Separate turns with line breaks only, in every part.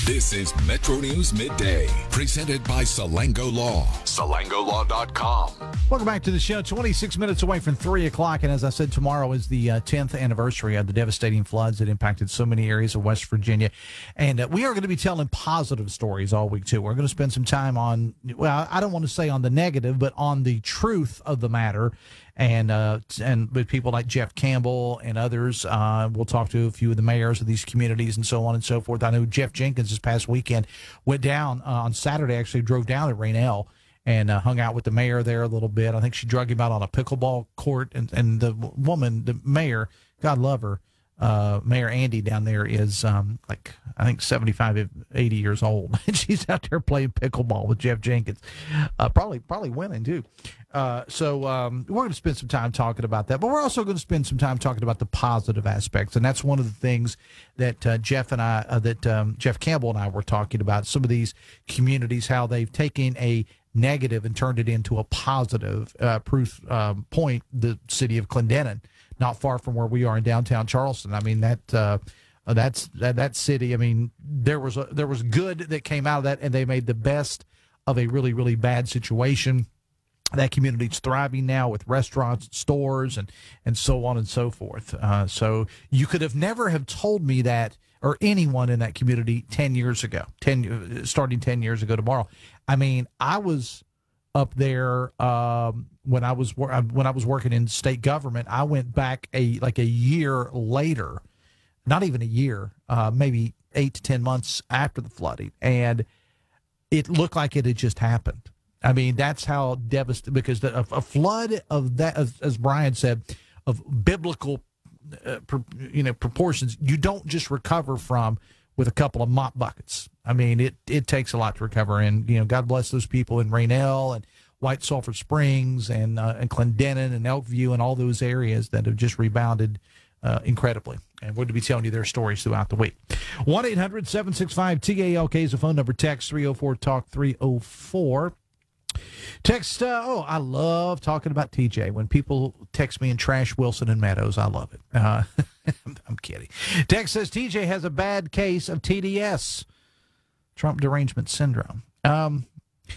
This is Metro News Midday, presented by Salango Law. SalangoLaw.com.
Welcome back to the show. 26 minutes away from 3 o'clock, and as I said, tomorrow is the 10th anniversary of the devastating floods that impacted so many areas of West Virginia. And we are going to be telling positive stories all week, too. We're going to spend some time on, well, I don't want to say on the negative, but on the truth of the matter. And with people like Jeff Campbell and others, we'll talk to a few of the mayors of these communities and so on and so forth. I know Jeff Jenkins this past weekend went down on Saturday, actually drove down to Rainelle and hung out with the mayor there a little bit. I think she drug him out on a pickleball court. And the woman, the mayor, God love her, Mayor Andy down there is I think 75, 80 years old. And she's out there playing pickleball with Jeff Jenkins, probably winning too. So we're going to spend some time talking about that, but we're also going to spend some time talking about the positive aspects. And that's one of the things that Jeff Campbell and I were talking about, some of these communities, how they've taken a negative and turned it into a positive proof point, the city of Clendenin, not far from where we are in downtown Charleston. I mean, that city, I mean, there was good that came out of that, and they made the best of a really, really bad situation. That community's thriving now with restaurants, stores, and so on and so forth. So you could have never have told me that, or anyone in that community 10 years ago, starting 10 years ago tomorrow. I mean, I was up there when I was working in state government. I went back a year later, not even a year, maybe 8 to 10 months after the flooding, and it looked like it had just happened. I mean, that's how devastating, because a flood of that, as Brian said, of biblical proportions, you don't just recover from with a couple of mop buckets. I mean, it takes a lot to recover. And, God bless those people in Rainelle and White Sulphur Springs and Clendenin and Elkview and all those areas that have just rebounded incredibly. And we're going to be telling you their stories throughout the week. 1-800-765-TALK is the phone number. Text 304-TALK 304. Text, I love talking about TJ. When people text me and trash Wilson and Meadows, I love it. I'm kidding. Text says TJ has a bad case of TDS, Trump derangement syndrome. Knowing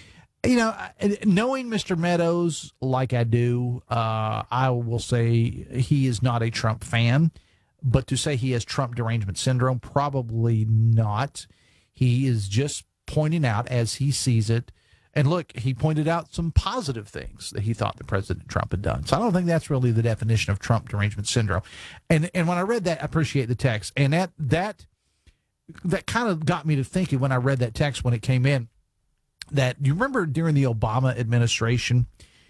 Mr. Meadows like I do, I will say he is not a Trump fan. But to say he has Trump derangement syndrome, probably not. He is just pointing out as he sees it. And look, he pointed out some positive things that he thought that President Trump had done. So I don't think that's really the definition of Trump derangement syndrome. And when I read that, I appreciate the text. And that kind of got me to thinking when I read that text when it came in, that you remember during the Obama administration,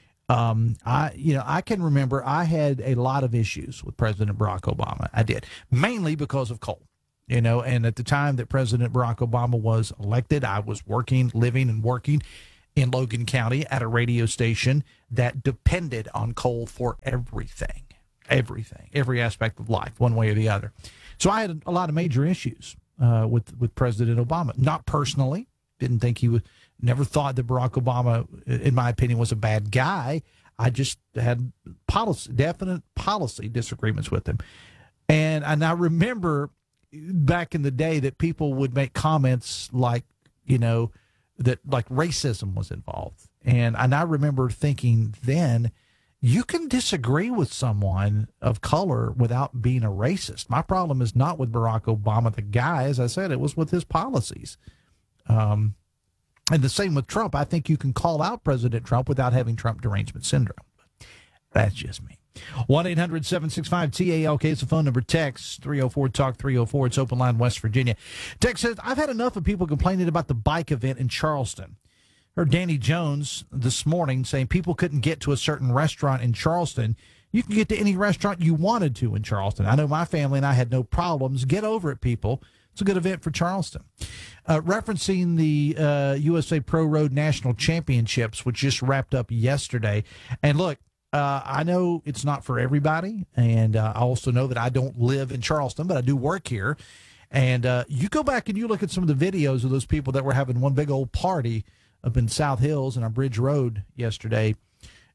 I can remember I had a lot of issues with President Barack Obama. I did, mainly because of coal. And at the time that President Barack Obama was elected, I was living and working in Logan County at a radio station that depended on coal for everything, every aspect of life, one way or the other. So I had a lot of major issues with President Obama. Not personally, didn't think never thought that Barack Obama, in my opinion, was a bad guy. I just had definite policy disagreements with him. And I remember back in the day that people would make comments like, that like racism was involved. And I remember thinking then, you can disagree with someone of color without being a racist. My problem is not with Barack Obama, the guy. As I said, it was with his policies. And the same with Trump. I think you can call out President Trump without having Trump derangement syndrome. That's just me. 1-800-765-TALK is the phone number. Text 304-TALK 304. It's open line, West Virginia. Text says, I've had enough of people complaining about the bike event in Charleston. Heard Danny Jones this morning saying people couldn't get to a certain restaurant in Charleston. You can get to any restaurant you wanted to in Charleston. I know my family and I had no problems. Get over it, people. It's a good event for Charleston. Referencing the USA Pro Road National Championships, which just wrapped up yesterday. And look, I know it's not for everybody, and I also know that I don't live in Charleston, but I do work here. And you go back and you look at some of the videos of those people that were having one big old party up in South Hills and on Bridge Road yesterday.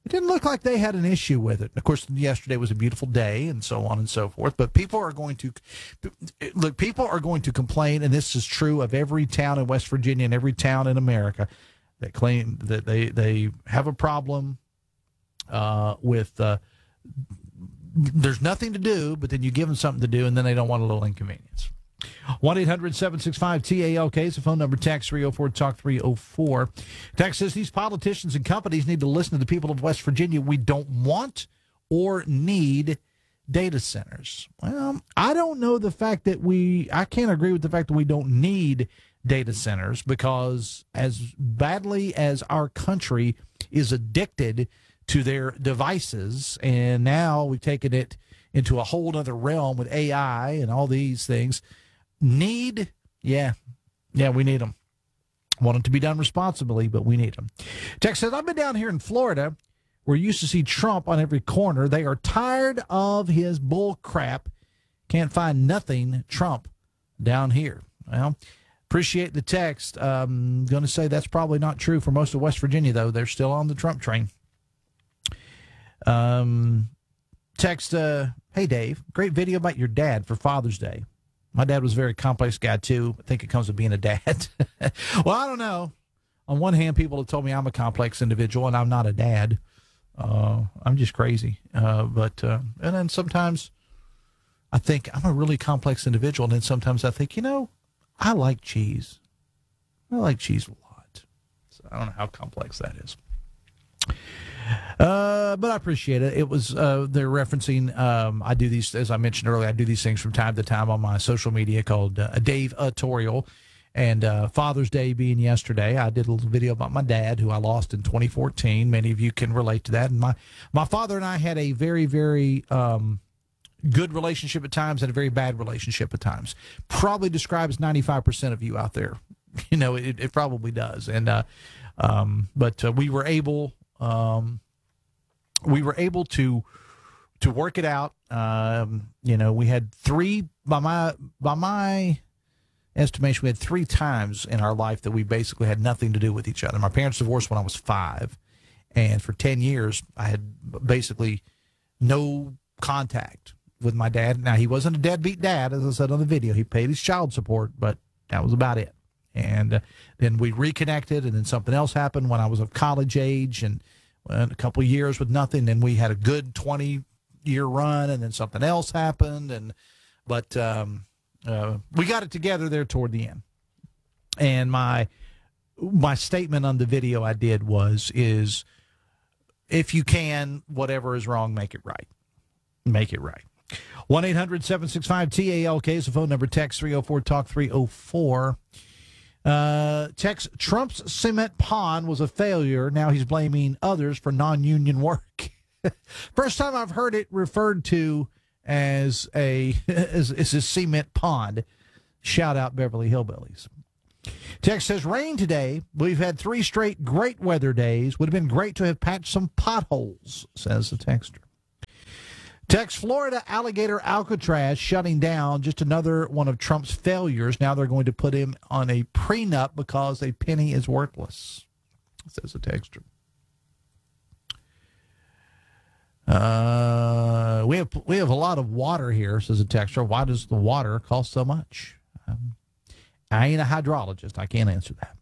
It didn't look like they had an issue with it. Of course, yesterday was a beautiful day and so on and so forth. But people are going to complain, and this is true of every town in West Virginia and every town in America that claim that they have a problem with there's nothing to do, but then you give them something to do, and then they don't want a little inconvenience. 1-800-765-TALK is the phone number. Text 304-TALK-304. Text says these politicians and companies need to listen to the people of West Virginia. We don't want or need data centers. Well, I don't know the fact that I can't agree with the fact that we don't need data centers, because as badly as our country is addicted to their devices, and now we've taken it into a whole other realm with AI and all these things. Need, yeah, we need them. Want it to be done responsibly, but we need them. Text says, I've been down here in Florida where you used to see Trump on every corner. They are tired of his bull crap. Can't find nothing Trump down here. Well, appreciate the text. I'm going to say that's probably not true for most of West Virginia, though. They're still on the Trump train. Text, hey, Dave, great video about your dad for Father's Day. My dad was a very complex guy, too. I think it comes with being a dad. Well, I don't know. On one hand, people have told me I'm a complex individual, and I'm not a dad. I'm just crazy. And then sometimes I think I'm a really complex individual, and then sometimes I think, I like cheese. I like cheese a lot. So I don't know how complex that is. But I appreciate it. It was, they're referencing, I do these, as I mentioned earlier, I do these things from time to time on my social media called a Dave Tutorial. And Father's Day being yesterday, I did a little video about my dad, who I lost in 2014. Many of you can relate to that. And my father and I had a very, very good relationship at times and a very bad relationship at times. Probably describes 95% of you out there. It probably does. And but we were able to work it out. We had three, by my estimation, we had 3 times in our life that we basically had nothing to do with each other. My parents divorced when I was 5, and for 10 years I had basically no contact with my dad. Now, he wasn't a deadbeat dad, as I said on the video. He paid his child support, but that was about it. And then we reconnected, and then something else happened when I was of college age, and a couple of years with nothing. Then we had a good 20-year run, and then something else happened. But we got it together there toward the end. And my statement on the video I did is if you can, whatever is wrong, make it right. Make it right. 1-800-765-TALK is the phone number. Text 304-TALK-304. Text, Trump's cement pond was a failure. Now he's blaming others for non-union work. First time I've heard it referred to as a cement pond. Shout out Beverly Hillbillies. Text says, rain today. We've had 3 straight great weather days. Would have been great to have patched some potholes, says the texter. Text, Florida alligator Alcatraz shutting down, just another one of Trump's failures. Now they're going to put him on a prenup because a penny is worthless, says the texter. We have a lot of water here, says the texter. Why does the water cost so much? I ain't a hydrologist. I can't answer that.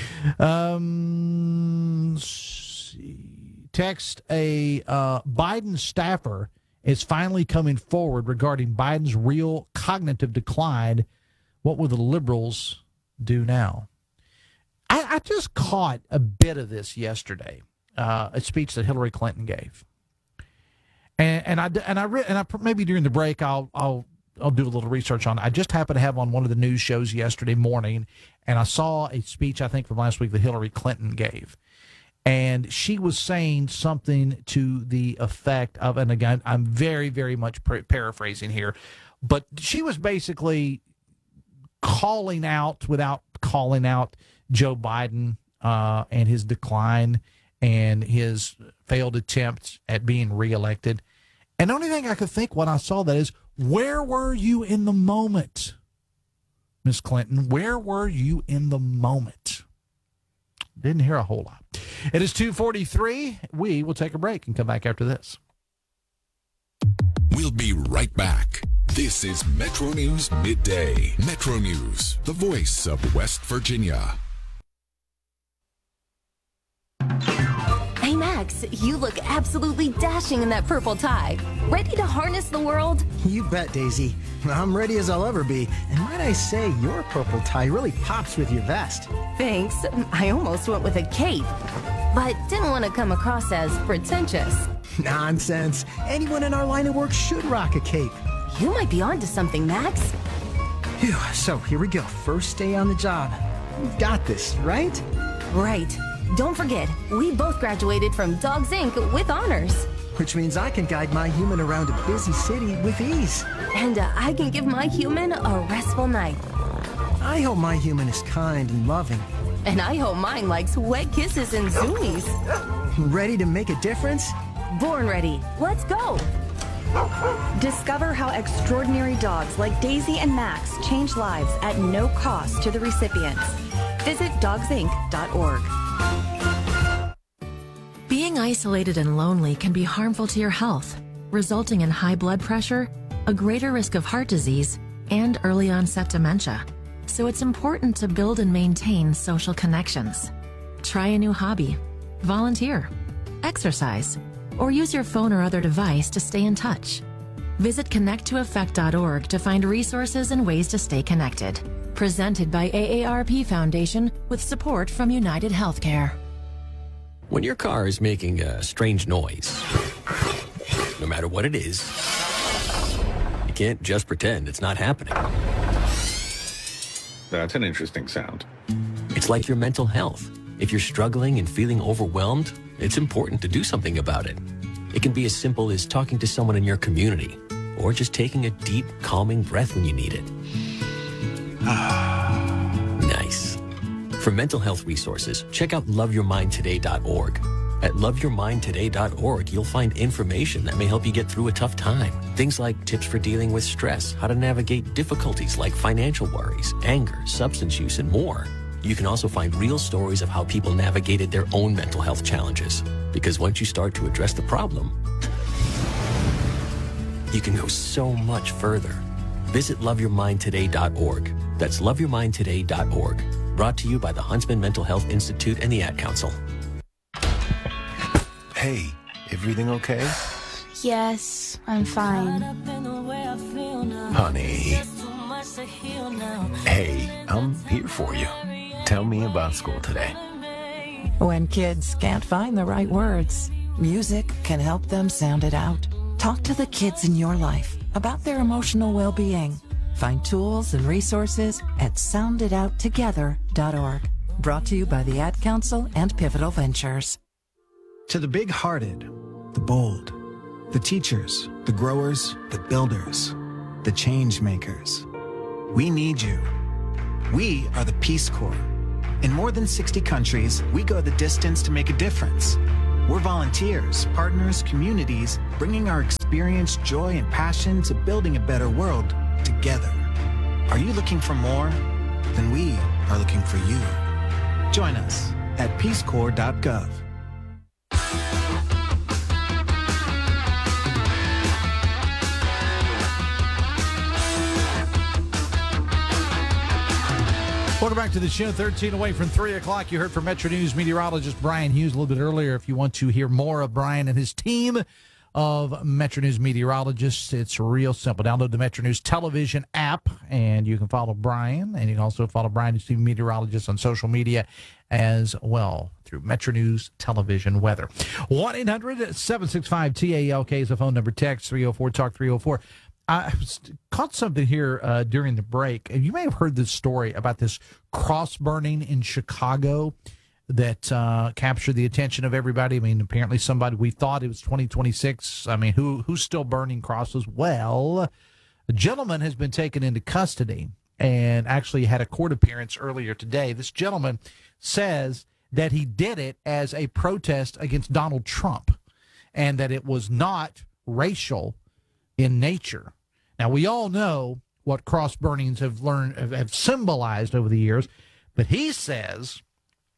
Text, a Biden staffer is finally coming forward regarding Biden's real cognitive decline. What will the liberals do now? I just caught a bit of this yesterday, a speech that Hillary Clinton gave, and I maybe during the break I'll do a little research on it. I just happened to have on one of the news shows yesterday morning, and I saw a speech I think from last week that Hillary Clinton gave. And she was saying something to the effect of, and again, I'm very, very much paraphrasing here, but she was basically calling out, without calling out, Joe Biden and his decline and his failed attempt at being reelected. And the only thing I could think when I saw that is, where were you in the moment, Miss Clinton? Where were you in the moment? Didn't hear a whole lot. It is 2:43. We will take a break and come back after this.
We'll be right back. This is Metro News Midday. Metro News, the voice of West Virginia.
Hey, Max, you look absolutely dashing in that purple tie. Ready to harness the world?
You bet, Daisy. I'm ready as I'll ever be. And might I say, your purple tie really pops with your vest.
Thanks. I almost went with a cape, but didn't want to come across as pretentious.
Nonsense. Anyone in our line of work should rock a cape.
You might be onto something, Max.
Phew, so here we go. First day on the job. We've got this, right?
Right. Don't forget, we both graduated from Dogs Inc. with honors.
Which means I can guide my human around a busy city with ease.
And I can give my human a restful night.
I hope my human is kind and loving.
And I hope mine likes wet kisses and zoomies.
Ready to make a difference?
Born ready. Let's go.
Discover how extraordinary dogs like Daisy and Max change lives at no cost to the recipients. Visit dogsinc.org.
Being isolated and lonely can be harmful to your health, resulting in high blood pressure, a greater risk of heart disease, and early onset dementia. So it's important to build and maintain social connections. Try a new hobby, volunteer, exercise, or use your phone or other device to stay in touch. Visit connecttoeffect.org to find resources and ways to stay connected. Presented by AARP Foundation with support from United Healthcare.
When your car is making a strange noise, no matter what it is, you can't just pretend it's not happening.
That's an interesting sound.
It's like your mental health. If you're struggling and feeling overwhelmed, it's important to do something about it. It can be as simple as talking to someone in your community, or just taking a deep, calming breath when you need it. Nice. For mental health resources, check out loveyourmindtoday.org. At loveyourmindtoday.org, you'll find information that may help you get through a tough time. Things like tips for dealing with stress, how to navigate difficulties like financial worries, anger, substance use, and more. You can also find real stories of how people navigated their own mental health challenges. Because once you start to address the problem, you can go so much further. Visit loveyourmindtoday.org. That's loveyourmindtoday.org. Brought to you by the Huntsman Mental Health Institute and the Ad Council.
Hey, everything okay?
Yes, I'm fine.
Honey. Hey, I'm here for you. Tell me about school today.
When kids can't find the right words, music can help them sound it out. Talk to the kids in your life about their emotional well-being. Find tools and resources at sounditouttogether.org. Brought to you by the Ad Council and Pivotal Ventures.
To the big-hearted, the bold, the teachers, the growers, the builders, the change makers. We need you. We are the Peace Corps. In more than 60 countries, we go the distance to make a difference. We're volunteers, partners, communities, bringing our experience, joy, and passion to building a better world together. Are you looking for more? Then we are looking for you. Join us at peacecorps.gov.
Welcome back to the show. 13 away from 3 o'clock. You heard from Metro News meteorologist Brian Hughes a little bit earlier. If you want to hear more of Brian and his team of Metro News meteorologists, it's real simple. Download the Metro News television app, and you can follow Brian. And you can also follow Brian and his team meteorologists on social media as well through Metro News television weather. 1-800-765-TALK is the phone number. Text 304-TALK 304. I caught something here during the break, and you may have heard this story about this cross burning in Chicago that captured the attention of everybody. I mean, apparently somebody, we thought it was 2026. I mean, who's still burning crosses? Well, a gentleman has been taken into custody and actually had a court appearance earlier today. This gentleman says that he did it as a protest against Donald Trump and that it was not racial in nature. Now, we all know what cross burnings have symbolized over the years, but he says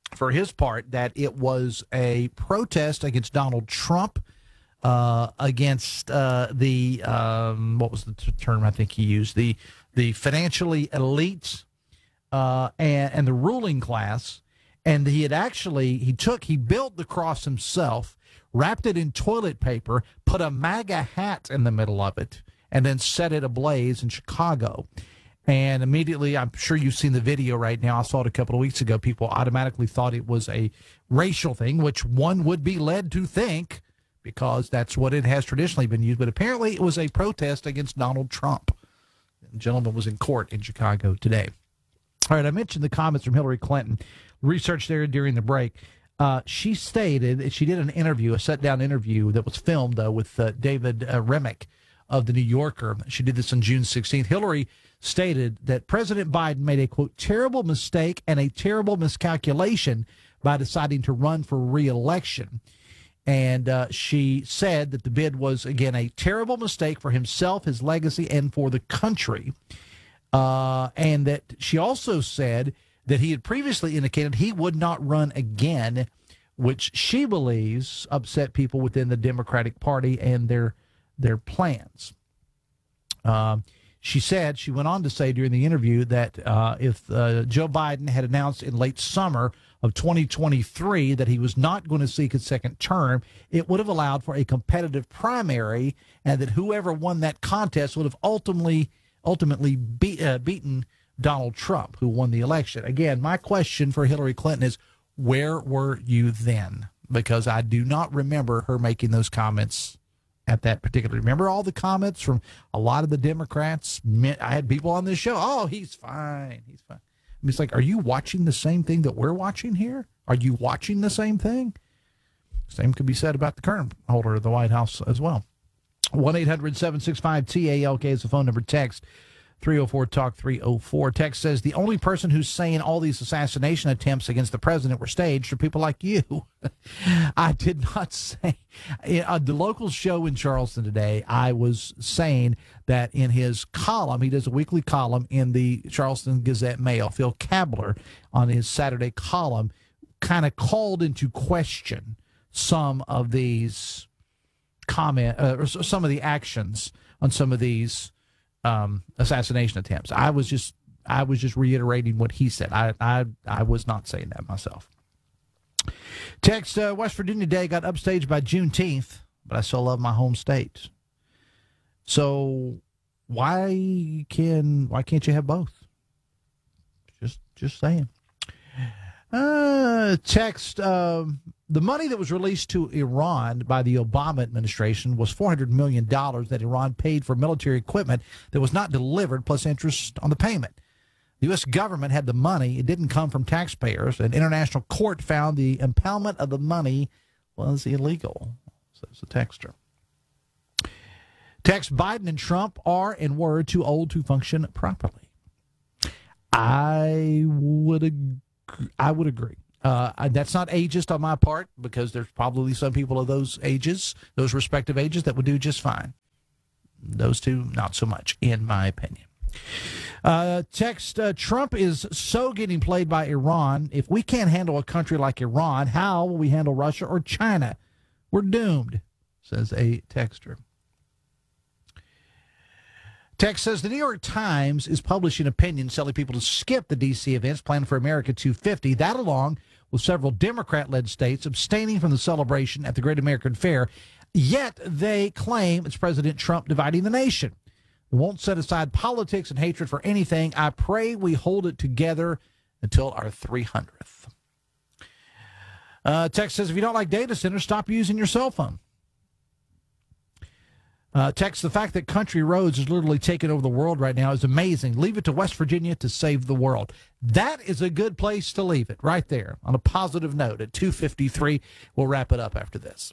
for his part, that it was a protest against Donald Trump, against the what was the term I think he used, the financially elites and the ruling class. And he built the cross himself, wrapped it in toilet paper, put a MAGA hat in the middle of it, and then set it ablaze in Chicago. And immediately, I'm sure you've seen the video right now. I saw it a couple of weeks ago. People automatically thought it was a racial thing, which one would be led to think, because that's what it has traditionally been used. But apparently it was a protest against Donald Trump. The gentleman was in court in Chicago today. All right, I mentioned the comments from Hillary Clinton. Research there during the break. She stated, she did an interview, a sit-down interview that was filmed with David Remick of The New Yorker. She did this on June 16th. Hillary stated that President Biden made a, quote, terrible mistake and a terrible miscalculation by deciding to run for re-election. And she said that the bid was, again, a terrible mistake for himself, his legacy, and for the country. And that she also said that he had previously indicated he would not run again, which she believes upset people within the Democratic Party and their plans. She went on to say during the interview that if Joe Biden had announced in late summer of 2023 that he was not going to seek a second term, it would have allowed for a competitive primary, and that whoever won that contest would have ultimately beaten Donald Trump, who won the election. Again, my question for Hillary Clinton is, where were you then? Because I do not remember her making those comments at that particular. Remember all the comments from a lot of the Democrats? I had people on this show. Oh, he's fine. He's fine. I mean, it's like, are you watching the same thing that we're watching here? Are you watching the same thing? Same could be said about the current holder of the White House as well. 1-800-765-TALK is the phone number. Text 304-TALK-304. Text says, the only person who's saying all these assassination attempts against the president were staged are people like you. I did not say. The local show in Charleston today, I was saying that in his column, he does a weekly column in the Charleston Gazette-Mail, Phil Kabler, on his Saturday column, kind of called into question some of these or some of the actions on some of these assassination attempts. I was just reiterating what he said. I was not saying that myself. Text, West Virginia Day got upstaged by Juneteenth, but I still love my home state. So why can't you have both? Just saying. Text, the money that was released to Iran by the Obama administration was $400 million that Iran paid for military equipment that was not delivered, plus interest on the payment. The U.S. government had the money. It didn't come from taxpayers. An international court found the impoundment of the money was illegal, says the texter. Text, Biden and Trump are and were too old to function properly. I would agree. That's not ageist on my part, because there's probably some people of those ages, those respective ages, that would do just fine. Those two, not so much, in my opinion. Text, Trump is so getting played by Iran. If we can't handle a country like Iran, how will we handle Russia or China? We're doomed, says a texter. Text says, the New York Times is publishing opinions telling people to skip the D.C. events planned for America 250. That, along with several Democrat-led states abstaining from the celebration at the Great American Fair. Yet they claim it's President Trump dividing the nation. They won't set aside politics and hatred for anything. I pray we hold it together until our 300th. Text says, if you don't like data centers, stop using your cell phone. Text, the fact that country roads is literally taking over the world right now is amazing. Leave it to West Virginia to save the world. That is a good place to leave it, right there, on a positive note. At 2:53, we'll wrap it up after this.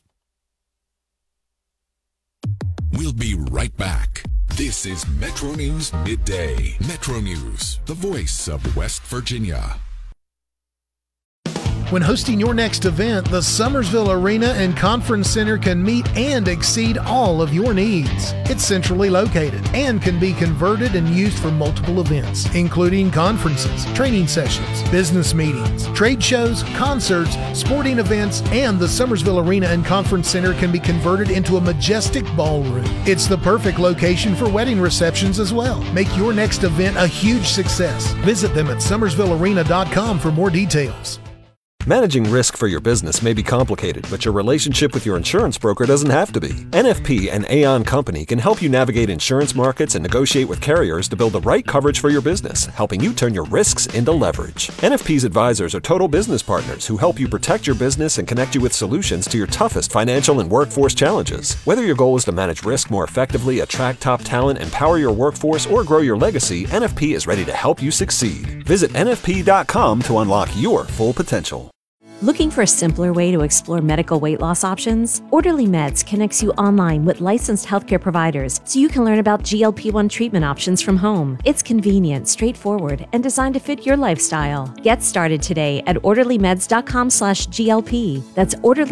We'll be right back. This is Metro News Midday. Metro News, the voice of West Virginia.
When hosting your next event, the Summersville Arena and Conference Center can meet and exceed all of your needs. It's centrally located and can be converted and used for multiple events, including conferences, training sessions, business meetings, trade shows, concerts, sporting events, and the Summersville Arena and Conference Center can be converted into a majestic ballroom. It's the perfect location for wedding receptions as well. Make your next event a huge success. Visit them at summersvillearena.com for more details.
Managing risk for your business may be complicated, but your relationship with your insurance broker doesn't have to be. NFP and Aon Company can help you navigate insurance markets and negotiate with carriers to build the right coverage for your business, helping you turn your risks into leverage. NFP's advisors are total business partners who help you protect your business and connect you with solutions to your toughest financial and workforce challenges. Whether your goal is to manage risk more effectively, attract top talent, empower your workforce, or grow your legacy, NFP is ready to help you succeed. Visit NFP.com to unlock your full potential.
Looking for a simpler way to explore medical weight loss options? Orderly Meds connects you online with licensed healthcare providers so you can learn about GLP-1 treatment options from home. It's convenient, straightforward, and designed to fit your lifestyle. Get started today at orderlymeds.com/GLP. That's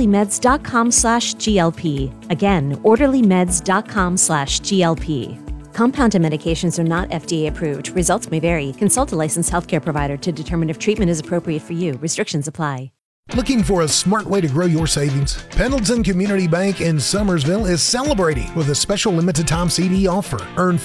orderlymeds.com/GLP. Again, orderlymeds.com/GLP. Compounded medications are not FDA approved. Results may vary. Consult a licensed healthcare provider to determine if treatment is appropriate for you. Restrictions apply.
Looking for a smart way to grow your savings? Pendleton Community Bank in Summersville is celebrating with a special limited time CD offer. Earn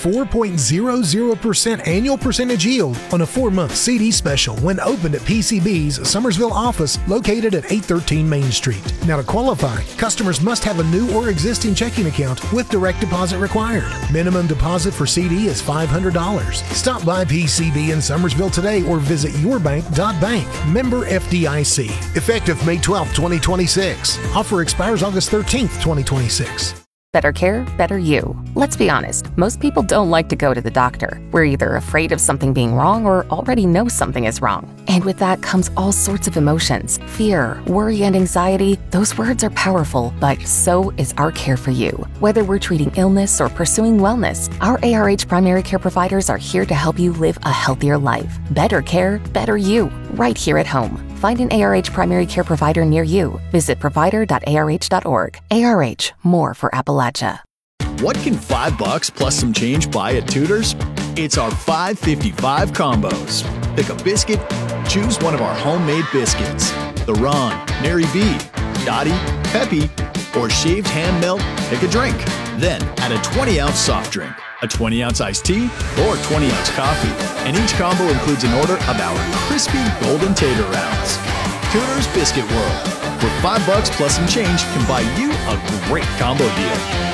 4.00% annual percentage yield on a 4-month CD special when opened at PCB's Summersville office located at 813 Main Street. Now to qualify, customers must have a new or existing checking account with direct deposit required. Minimum deposit for CD is $500. Stop by PCB in Summersville today or visit yourbank.bank. Member FDIC. Effective May 12, 2026. Offer expires August 13th, 2026.
Better care, better you. Let's be honest, most people don't like to go to the doctor. We're either afraid of something being wrong or already know something is wrong. And with that comes all sorts of emotions. Fear, worry, and anxiety. Those words are powerful, but so is our care for you. Whether we're treating illness or pursuing wellness, our ARH primary care providers are here to help you live a healthier life. Better care, better you. Right here at home. Find an ARH primary care provider near you. Visit provider.arh.org. ARH, more for Appalachia.
What can $5 plus some change buy at Tudor's? It's our $5.55 combos. Pick a biscuit, choose one of our homemade biscuits. The Ron, Mary B, Dottie, Peppy, or shaved ham melt, pick a drink. Then add a 20-ounce soft drink, a 20-ounce iced tea, or 20-ounce coffee. And each combo includes an order of our crispy golden tater rounds. Tudor's Biscuit World, where $5 plus some change can buy you a great combo deal.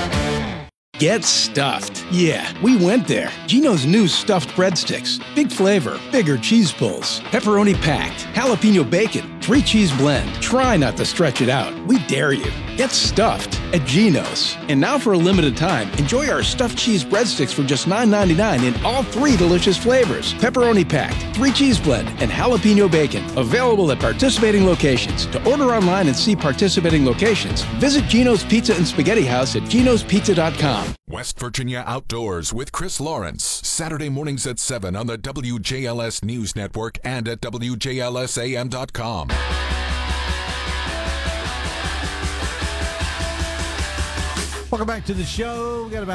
Get stuffed. Yeah, we went there. Geno's new stuffed breadsticks. Big flavor, bigger cheese pulls, pepperoni packed, jalapeno bacon, 3 cheese blend. Try not to stretch it out. We dare you. Get stuffed at Geno's. And now for a limited time, enjoy our stuffed cheese breadsticks for just $9.99 in all 3 delicious flavors. Pepperoni packed, 3 cheese blend, and jalapeno bacon. Available at participating locations. To order online and see participating locations, visit Geno's Pizza and Spaghetti House at genospizza.com.
West Virginia Outdoors with Chris Lawrence. Saturday mornings at 7 on the WJLS News Network and at WJLSAM.com.
Welcome back to the show. We got about